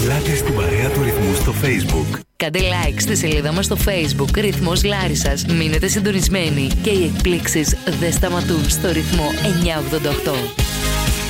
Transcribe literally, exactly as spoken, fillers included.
Ελάτε στην παρέα του Ρυθμού στο Facebook. Κάντε like στη σελίδα μας στο Facebook Ρυθμός Λάρισσας. Μείνετε συντονισμένοι και οι εκπλήξεις δεν σταματούν στο Ρυθμό εννιακόσια ογδόντα οκτώ.